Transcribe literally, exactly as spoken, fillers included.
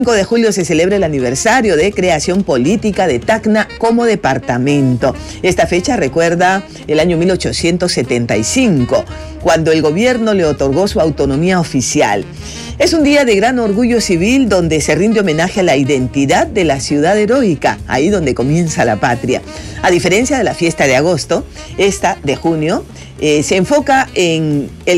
cinco de julio se celebra el aniversario de creación política de Tacna como departamento. Esta fecha recuerda el año mil ochocientos setenta y cinco, cuando el gobierno le otorgó su autonomía oficial. Es un día de gran orgullo civil donde se rinde homenaje a la identidad de la ciudad heroica, ahí donde comienza la patria. A diferencia de la fiesta de agosto, esta de junio eh, se enfoca en el